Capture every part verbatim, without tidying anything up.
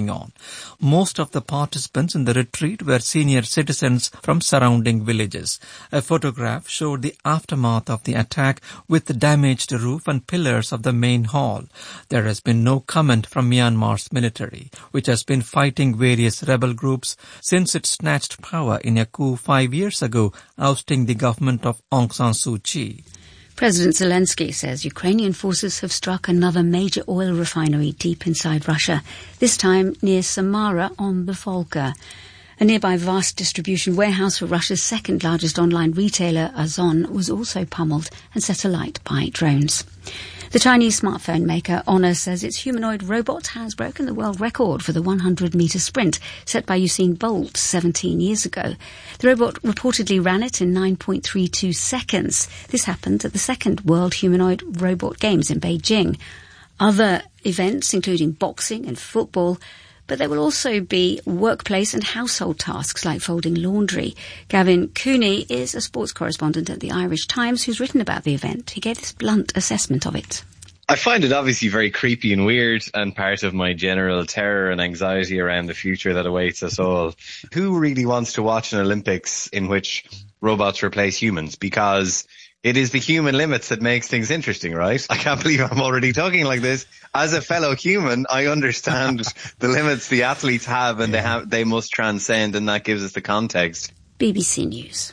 going on. Most of the participants in the retreat were senior citizens from surrounding villages. A photograph showed the aftermath of the attack with the damaged roof and pillars of the main hall. There has been no comment from Myanmar's military, which has been fighting various rebel groups since it snatched power in a coup five years ago, ousting the government of Aung San Suu Kyi. President Zelensky says Ukrainian forces have struck another major oil refinery deep inside Russia, this time near Samara on the Volga. A nearby vast distribution warehouse for Russia's second largest online retailer, Ozon, was also pummeled and set alight by drones. The Chinese smartphone maker Honor says its humanoid robot has broken the world record for the hundred metre sprint set by Usain Bolt seventeen years ago. The robot reportedly ran it in nine point three two seconds. This happened at the second World Humanoid Robot Games in Beijing. Other events, including boxing and football, but there will also be workplace and household tasks like folding laundry. Gavin Cooney is a sports correspondent at the Irish Times who's written about the event. He gave this blunt assessment of it. I find it obviously very creepy and weird, and part of my general terror and anxiety around the future that awaits us all. Who really wants to watch an Olympics in which robots replace humans? Because it is the human limits that makes things interesting, right? I can't believe I'm already talking like this. As a fellow human, I understand the limits the athletes have, and yeah. they have, they must transcend, and that gives us the context. B B C News.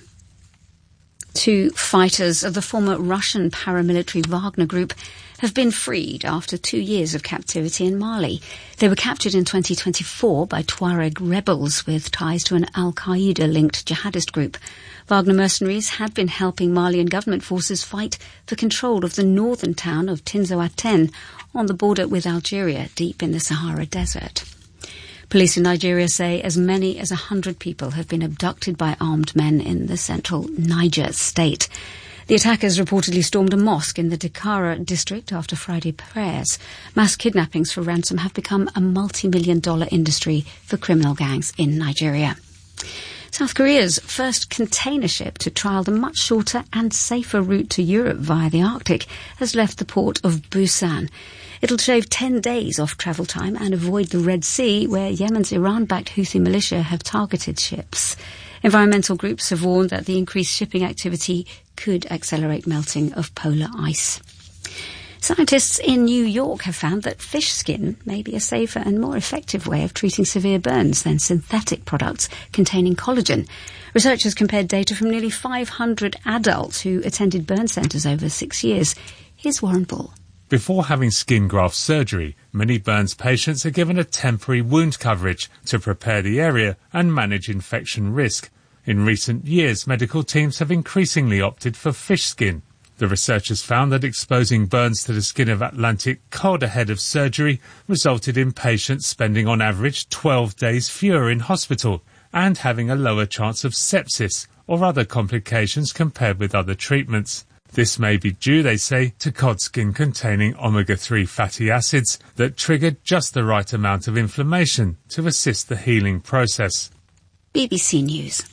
Two fighters of the former Russian paramilitary Wagner Group have been freed after two years of captivity in Mali. They were captured in twenty twenty-four by Tuareg rebels with ties to an Al-Qaeda-linked jihadist group. Wagner mercenaries had been helping Malian government forces fight for control of the northern town of Tinzoaten on the border with Algeria, deep in the Sahara Desert. Police in Nigeria say as many as one hundred people have been abducted by armed men in the central Niger state. The attackers reportedly stormed a mosque in the Dakara district after Friday prayers. Mass kidnappings for ransom have become a multi-million dollar industry for criminal gangs in Nigeria. South Korea's first container ship to trial the much shorter and safer route to Europe via the Arctic has left the port of Busan. It'll shave ten days off travel time and avoid the Red Sea, where Yemen's Iran-backed Houthi militia have targeted ships. Environmental groups have warned that the increased shipping activity could accelerate melting of polar ice. Scientists in New York have found that fish skin may be a safer and more effective way of treating severe burns than synthetic products containing collagen. Researchers compared data from nearly five hundred adults who attended burn centres over six years. Here's Warren Bull. Before having skin graft surgery, many burns patients are given a temporary wound coverage to prepare the area and manage infection risk. In recent years, medical teams have increasingly opted for fish skin. The researchers found that exposing burns to the skin of Atlantic cod ahead of surgery resulted in patients spending on average twelve days fewer in hospital and having a lower chance of sepsis or other complications compared with other treatments. This may be due, they say, to cod skin containing omega three fatty acids that triggered just the right amount of inflammation to assist the healing process. B B C News.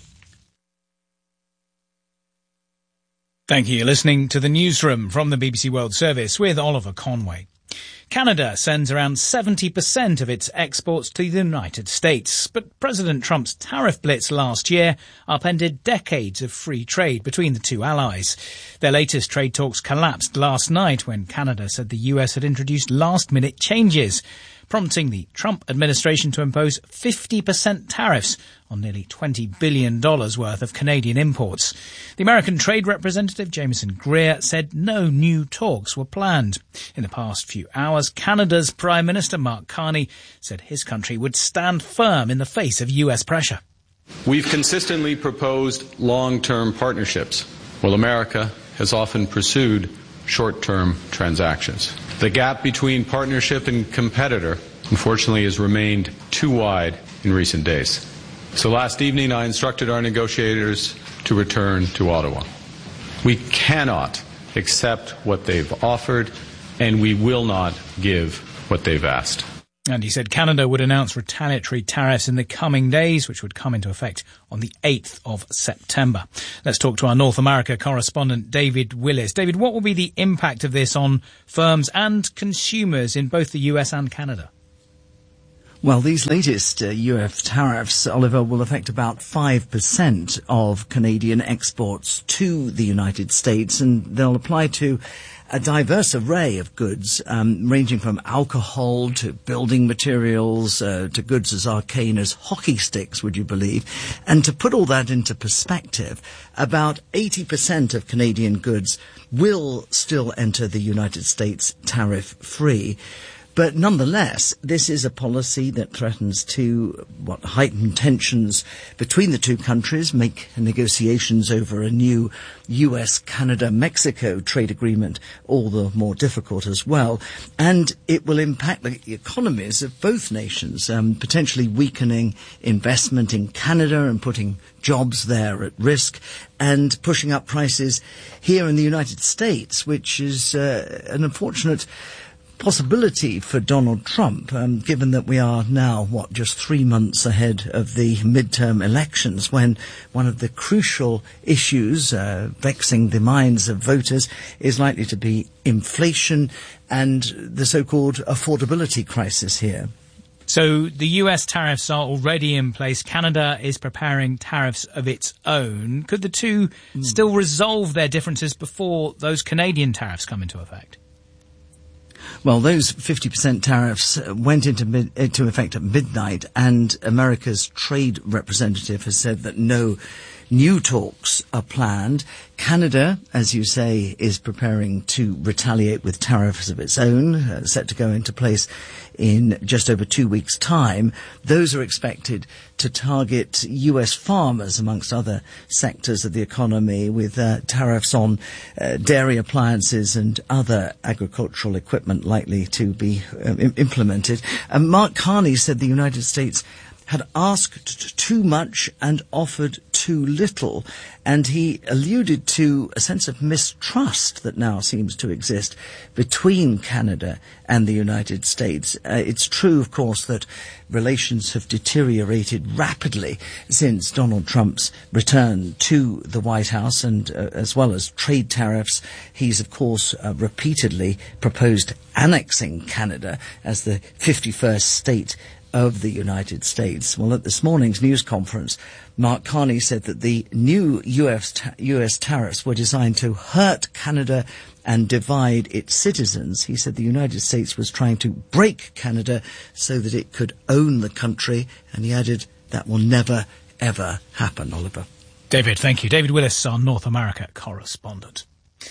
Thank you. You're listening to the Newsroom from the B B C World Service with Oliver Conway. Canada sends around seventy percent of its exports to the United States, but President Trump's tariff blitz last year upended decades of free trade between the two allies. Their latest trade talks collapsed last night when Canada said the U S had introduced last-minute changes, prompting the Trump administration to impose fifty percent tariffs on nearly twenty billion dollars worth of Canadian imports. The American trade representative, Jameson Greer, said no new talks were planned. In the past few hours, Canada's Prime Minister, Mark Carney, said his country would stand firm in the face of U S pressure. We've consistently proposed long-term partnerships, while America has often pursued short-term transactions. The gap between partnership and competitor, unfortunately, has remained too wide in recent days. So last evening, I instructed our negotiators to return to Ottawa. We cannot accept what they've offered, and we will not give what they've asked. And he said Canada would announce retaliatory tariffs in the coming days, which would come into effect on the eighth of September. Let's talk to our North America correspondent, David Willis. David, what will be the impact of this on firms and consumers in both the U S and Canada? Well, these latest uh, U S tariffs, Oliver, will affect about five percent of Canadian exports to the United States, and they'll apply to a diverse array of goods, um, ranging from alcohol to building materials, uh, to goods as arcane as hockey sticks, would you believe? And to put all that into perspective, about eighty percent of Canadian goods will still enter the United States tariff-free. But nonetheless, this is a policy that threatens to what heighten tensions between the two countries, make negotiations over a new U S Canada Mexico trade agreement all the more difficult as well. And it will impact the economies of both nations, um, potentially weakening investment in Canada and putting jobs there at risk, and pushing up prices here in the United States, which is uh, an unfortunate possibility for Donald Trump, um, given that we are now, what, just three months ahead of the midterm elections, when one of the crucial issues uh, vexing the minds of voters is likely to be inflation and the so-called affordability crisis here. So the U S tariffs are already in place. Canada is preparing tariffs of its own. Could the two mm. still resolve their differences before those Canadian tariffs come into effect? Well, those fifty percent tariffs went into, mid, into effect at midnight, and America's trade representative has said that no new talks are planned. Canada, as you say, is preparing to retaliate with tariffs of its own, uh, set to go into place in just over two weeks' time. Those are expected to target U S farmers, amongst other sectors of the economy, with uh, tariffs on uh, dairy appliances and other agricultural equipment likely to be uh, im- implemented. And Mark Carney said the United States had asked too much and offered too little, and he alluded to a sense of mistrust that now seems to exist between Canada and the United States. Uh, it's true, of course, that relations have deteriorated rapidly since Donald Trump's return to the White House, and uh, as well as trade tariffs, he's, of course, uh, repeatedly proposed annexing Canada as the fifty-first state of the United States. Well, at this morning's news conference, Mark Carney said that the new U S ta- U S tariffs were designed to hurt Canada and divide its citizens. He said the United States was trying to break Canada so that it could own the country, and he added that will never, ever happen, Oliver. David, thank you. David Willis, our North America correspondent.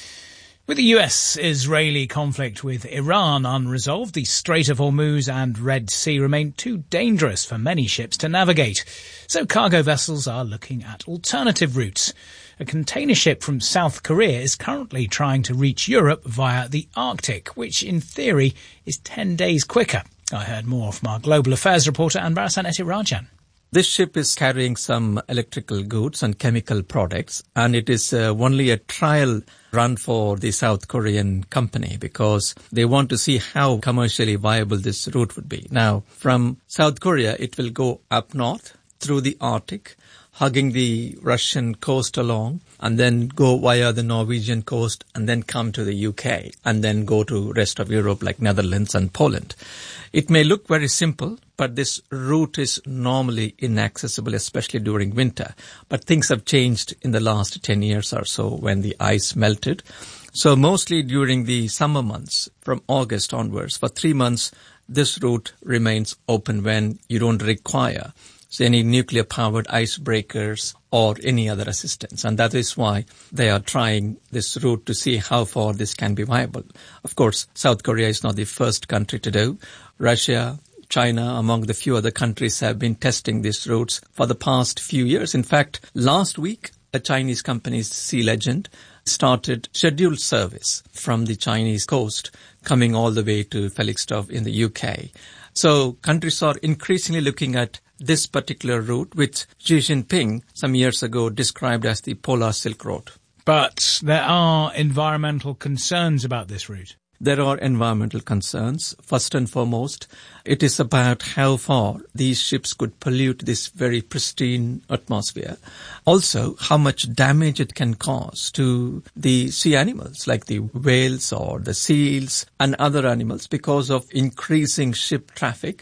With the U S-Israeli conflict with Iran unresolved, the Strait of Hormuz and Red Sea remain too dangerous for many ships to navigate. So cargo vessels are looking at alternative routes. A container ship from South Korea is currently trying to reach Europe via the Arctic, which in theory is ten days quicker. I heard more from our Global Affairs reporter Anbarasan Etirajan. This ship is carrying some electrical goods and chemical products, and it is uh, only a trial run for the South Korean company because they want to see how commercially viable this route would be. Now, from South Korea, it will go up north through the Arctic, hugging the Russian coast along, and then go via the Norwegian coast, and then come to the U K, and then go to rest of Europe like Netherlands and Poland. It may look very simple, but this route is normally inaccessible, especially during winter. But things have changed in the last ten years or so when the ice melted. So mostly during the summer months, from August onwards, for three months, this route remains open when you don't require so any nuclear-powered icebreakers or any other assistance. And that is why they are trying this route to see how far this can be viable. Of course, South Korea is not the first country to do. Russia, China, among the few other countries, have been testing these routes for the past few years. In fact, last week, a Chinese company, Sea Legend, started scheduled service from the Chinese coast, coming all the way to Felixstowe in the U K. So countries are increasingly looking at this particular route, which Xi Jinping some years ago described as the Polar Silk Road. But there are environmental concerns about this route. There are environmental concerns. First and foremost, it is about how far these ships could pollute this very pristine atmosphere. Also, how much damage it can cause to the sea animals like the whales or the seals and other animals because of increasing ship traffic.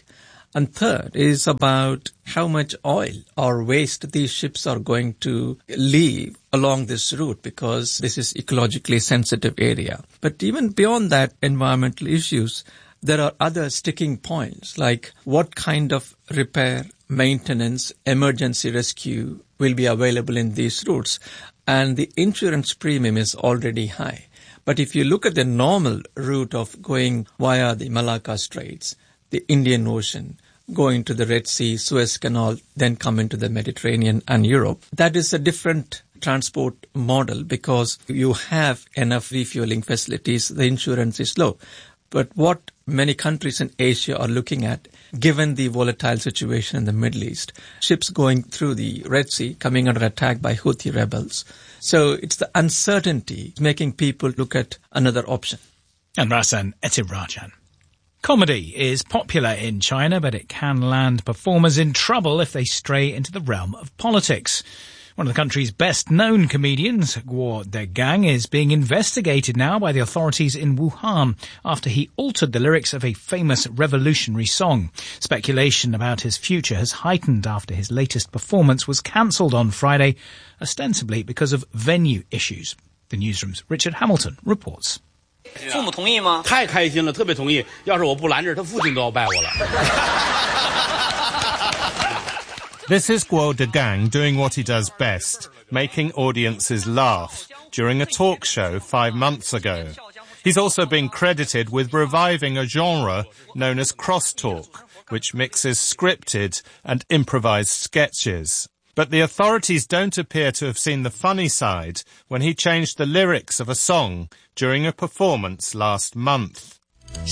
And third is about how much oil or waste these ships are going to leave along this route, because this is ecologically sensitive area. But even beyond that environmental issues, there are other sticking points, like what kind of repair, maintenance, emergency rescue will be available in these routes. And the insurance premium is already high. But if you look at the normal route of going via the Malacca Straits, the Indian Ocean, going to the Red Sea, Suez Canal, then come into the Mediterranean and Europe, that is a different transport model because you have enough refueling facilities, the insurance is low. But what many countries in Asia are looking at, given the volatile situation in the Middle East, ships going through the Red Sea, coming under attack by Houthi rebels. So it's the uncertainty making people look at another option. And Rasan Ethirajan. Comedy is popular in China, but it can land performers in trouble if they stray into the realm of politics. One of the country's best-known comedians, Guo Degang, is being investigated now by the authorities in Wuhan after he altered the lyrics of a famous revolutionary song. Speculation about his future has heightened after his latest performance was cancelled on Friday, ostensibly because of venue issues. The Newsroom's Richard Hamilton reports. 父母同意吗？太开心了，特别同意。要是我不拦着，他父亲都要拜我了。 This is Guo Degang doing what he does best, making audiences laugh, during a talk show five months ago. He's also been credited with reviving a genre known as crosstalk, which mixes scripted and improvised sketches. But the authorities don't appear to have seen the funny side when he changed the lyrics of a song during a performance last month.